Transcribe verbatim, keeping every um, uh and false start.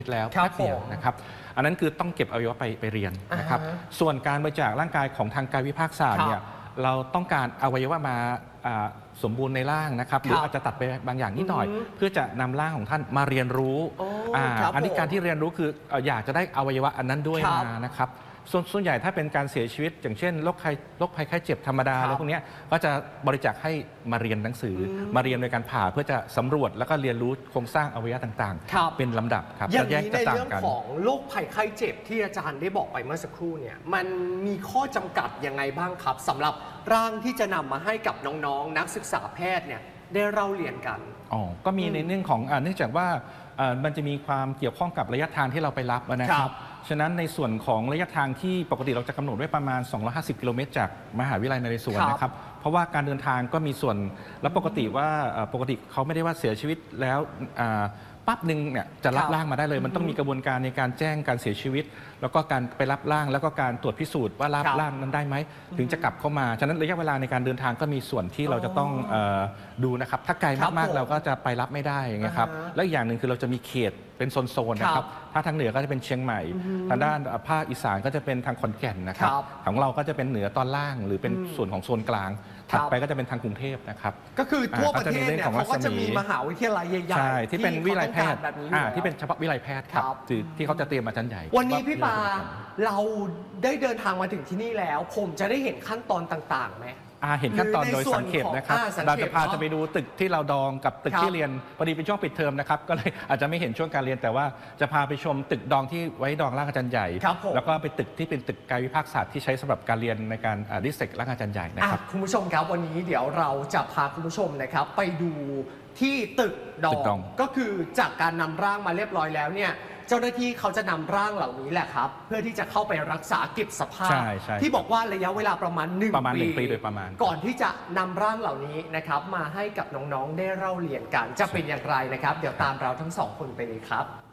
แล้วแป๊บเดียวนะครับอันนั้นคือต้องเก็บอวัยวะไปไปเรียนนะครับส่วนการบริจาคร่างกายของทางกายวิภาคศาสตร์เนี่ยเราต้องการอวัยวะมาสมบูรณ์ในร่างนะครับหรืออาจจะตัดไปบางอย่างนิดหน่อยเพื่อจะนำร่างของท่านมาเรียนรู้อันนี้การที่เรียนรู้คืออยากจะได้อวัยวะอันนั้นด้วยมานะครับส่วนส่วนใหญ่ถ้าเป็นการเสียชีวิตอย่างเช่นโรคไข้โรคภัยไข้เจ็บธรรมดาอะไรพวกนี้ก็จะบริจาคให้มาเรียนหนังสือมาเรียนโดยการผ่าเพื่อจะสำรวจแล้วก็เรียนรู้โครงสร้างอวัยวะต่างๆเป็นลำดับครับอย่างนี้ในเรื่องของโรคภัยไข้เจ็บที่อาจารย์ได้บอกไปเมื่อสักครู่เนี่ยมันมีข้อจำกัดยังไงบ้างครับสำหรับร่างที่จะนำมาให้กับน้องๆนักศึกษาแพทย์เนี่ยได้เล่าเรียนกันอ๋อก็มีในเรื่องของเนื่องจากว่ามันจะมีความเกี่ยวข้องกับระยะทางที่เราไปรับนะครับฉะนั้นในส่วนของระยะทางที่ปกติเราจะกำหนดไว้ประมาณสองร้อยห้าสิบกิโลเมตรจากมหาวิทยาลัยนเรศวรนะครับเพราะว่าการเดินทางก็มีส่วนและปกติว่าปกติเขาไม่ได้ว่าเสียชีวิตแล้วปั๊บหนึ่งเนี่ยจะรับร่างมาได้เลยมันต้องมีกระบวนการในการแจ้งการเสียชีวิตแล้วก็การไปรับร่างแล้วก็การตรวจพิสูจน์ว่ารับร่างนั้นได้ไหมถึงจะกลับเข้ามาฉะนั้นระยะเวลาในการเดินทางก็มีส่วนที่เราจะต้องดูนะครับถ้าไกลมากๆเราก็จะไปรับไม่ได้อย่างเงี้ยครับและอีกอย่างหนึ่งคือเราจะมีเขตเป็นโซนๆนะครับถ้าทางเหนือก็จะเป็นเชียงใหม่ทางด้านภาคอีสานก็จะเป็นทางขอนแก่นนะครับของเราก็จะเป็นเหนือตอนล่างหรือเป็นส่วนของโซนกลางถัดไปก็จะเป็นทางกรุงเทพนะครับก็คือทั่วประเทศเนี่ยเขาก็จะมีมหาวิทยาลัยใหญ่ๆที่เป็นวิทยาลัยแพทย์ที่เป็นเฉพาะวิทยาลัยแพทย์ครับที่เขาจะเตรียมอาจารย์ใหญ่วันนี้พี่ปาเราได้เดินทางมาถึงที่นี่แล้วผมจะได้เห็นขั้นตอนต่างๆไหมเห็นขั้นตอนโดยสังเขปนะครับเราจะพาจะไปดูตึกที่เราดองกับตึกที่เรียนพอดีเป็นช่วงปิดเทอมนะครับก็เลยอาจจะไม่เห็นช่วงการเรียนแต่ว่าจะพาไปชมตึกดองที่ไว้ดองร่างอาจารย์ใหญ่แล้วก็ไปตึกที่เป็นตึกกายวิภาคศาสตร์ที่ใช้สำหรับการเรียนในการดิสเซกร่างอาจารย์ใหญ่นะครับคุณผู้ชมครับวันนี้เดี๋ยวเราจะพาคุณผู้ชมนะครับไปดูที่ตึกดองก็คือจากการนำร่างมาเรียบร้อยแล้วเนี่ยเจ้าหน้าที่เขาจะนำร่างเหล่านี้แหละครับเพื่อที่จะเข้าไปรักษาเก็บสภาพที่บอกว่าระยะเวลาประมาณหนึ่งปีโดยประมาณก่อนที่จะนำร่างเหล่านี้นะครับมาให้กับน้องๆได้เล่าเรียนกันจะเป็นอย่างไรนะครับเดี๋ยวตามเราทั้งสองคนไปเลยครับ